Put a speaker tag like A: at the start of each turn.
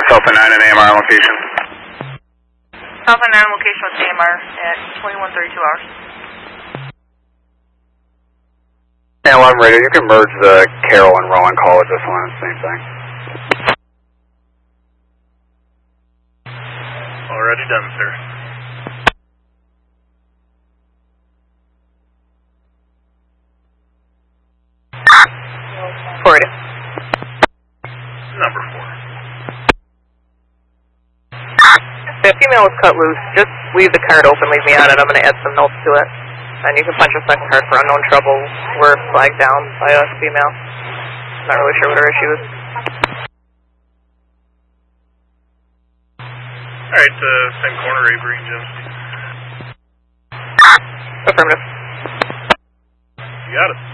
A: Alpha 9 and AMR location.
B: Alpha 9 location with AMR at 2132 hours.
A: ALM radio, you can merge the Carroll and Rowan call with this one, same thing.
C: Already done, sir.
B: Forward.
C: Number 4.
B: The female was cut loose. Just leave the card open, leave me on it. I'm going to add some notes to it. And you can punch a second card for unknown trouble. We're flagged down by a female. Not really sure what her issue is.
C: Alright, same corner, Avery and Jones.
B: Affirmative.
C: You got it.